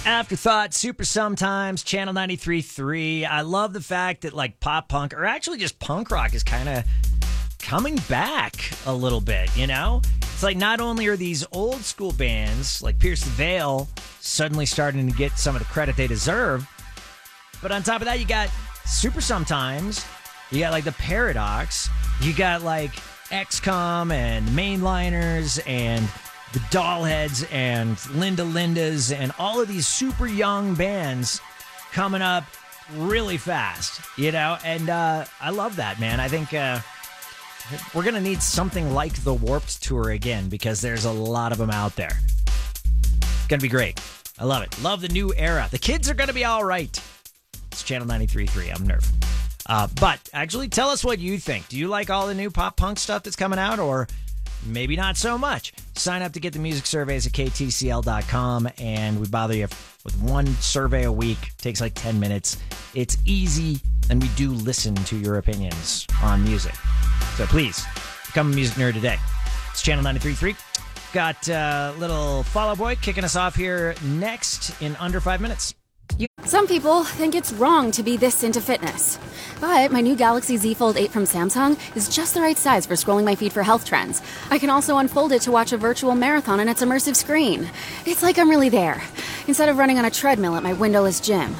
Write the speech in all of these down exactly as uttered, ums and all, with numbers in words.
Afterthought, Super Sometimes, Channel ninety-three point three. I love the fact that like pop punk, or actually just punk rock, is kind of coming back a little bit, you know? It's like not only are these old school bands like Pierce the Veil suddenly starting to get some of the credit they deserve, but on top of that, you got Super Sometimes, you got like the Paradox, you got like X COM and Mainliners and the Dollheads and Linda Lindas and all of these super young bands coming up really fast, you know? And uh, I love that, man. I think uh, we're going to need something like the Warped Tour again because there's a lot of them out there. It's going to be great. I love it. Love the new era. The kids are going to be all right. It's Channel ninety-three point three. I'm Nerf. Uh, but actually, tell us what you think. Do you like all the new pop punk stuff that's coming out, or maybe not so much? Sign up to get the music surveys at K T C L dot com, and we bother you with one survey a week. It takes like ten minutes. It's easy, and we do listen to your opinions on music. So please, become a music nerd today. It's Channel ninety-three point three. Got a uh, little Fall Out Boy kicking us off here next in under five minutes. Some people think it's wrong to be this into fitness. But my new Galaxy Z Fold eight from Samsung is just the right size for scrolling my feed for health trends. I can also unfold it to watch a virtual marathon on its immersive screen. It's like I'm really there, instead of running on a treadmill at my windowless gym.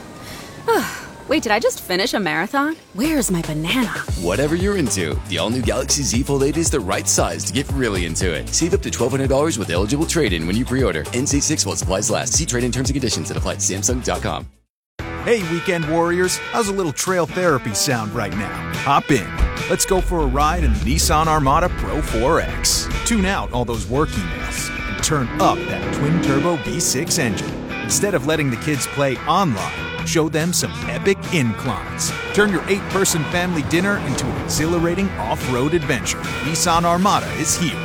Wait, did I just finish a marathon? Where's my banana? Whatever you're into, the all-new Galaxy Z Fold eight is the right size to get really into it. Save up to twelve hundred dollars with eligible trade-in when you pre-order. N C six while supplies last. See trade-in terms and conditions at apply at Samsung dot com. Hey, weekend warriors, how's a little trail therapy sound right now? Hop in. Let's go for a ride in the Nissan Armada Pro four X. Tune out all those work emails and turn up that twin-turbo V six engine. Instead of letting the kids play online, show them some epic inclines. Turn your eight-person family dinner into an exhilarating off-road adventure. Nissan Armada is here.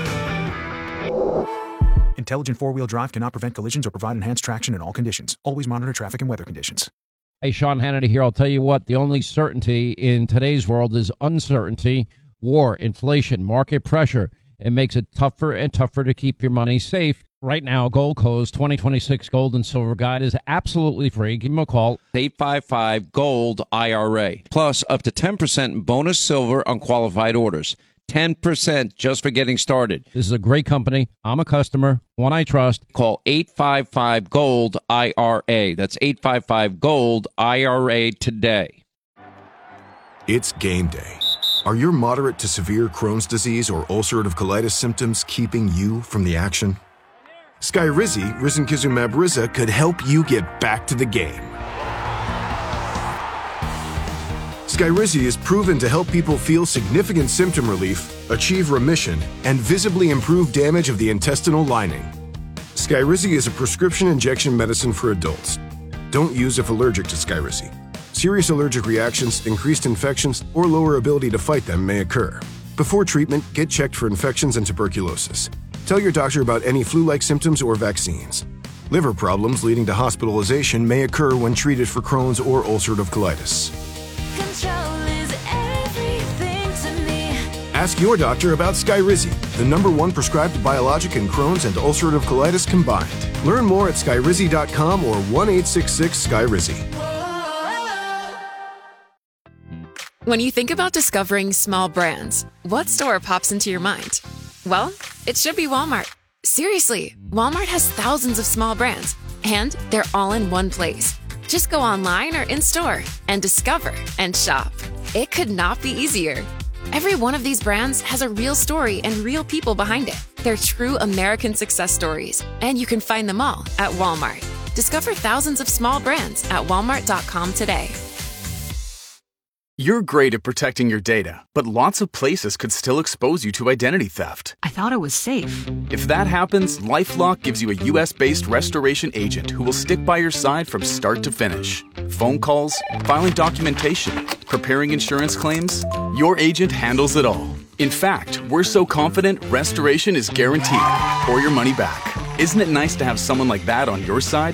Intelligent four-wheel drive cannot prevent collisions or provide enhanced traction in all conditions. Always monitor traffic and weather conditions. Hey, Sean Hannity here. I'll tell you what, the only certainty in today's world is uncertainty, war, inflation, market pressure. It makes it tougher and tougher to keep your money safe. Right now, Goldco's twenty twenty-six Gold and Silver Guide is absolutely free. Give them a call, eight five five, GOLD, I R A. Plus, up to ten percent bonus silver on qualified orders. ten percent just for getting started. This is a great company. I'm a customer, one I trust. Call eight five five, GOLD, I R A. That's eight five five, GOLD, I R A today. It's game day. Are your moderate to severe Crohn's disease or ulcerative colitis symptoms keeping you from the action? Skyrizi, risankizumab Riza, could help you get back to the game. Skyrizi is proven to help people feel significant symptom relief, achieve remission, and visibly improve damage of the intestinal lining. Skyrizi is a prescription injection medicine for adults. Don't use if allergic to Skyrizi. Serious allergic reactions, increased infections, or lower ability to fight them may occur. Before treatment, get checked for infections and tuberculosis. Tell your doctor about any flu-like symptoms or vaccines. Liver problems leading to hospitalization may occur when treated for Crohn's or ulcerative colitis. Control is everything to me. Ask your doctor about Skyrizi, the number one prescribed biologic in Crohn's and ulcerative colitis combined. Learn more at skyrizi dot com or one eight six six, SKYRIZI. When you think about discovering small brands, what store pops into your mind? Well, it should be Walmart. Seriously, Walmart has thousands of small brands, and they're all in one place. Just go online or in-store and discover and shop. It could not be easier. Every one of these brands has a real story and real people behind it. They're true American success stories, and you can find them all at Walmart. Discover thousands of small brands at walmart dot com today. You're great at protecting your data, but lots of places could still expose you to identity theft. I thought it was safe. If that happens, LifeLock gives you a U S-based restoration agent who will stick by your side from start to finish. Phone calls, filing documentation, preparing insurance claims, your agent handles it all. In fact, we're so confident restoration is guaranteed or your money back. Isn't it nice to have someone like that on your side?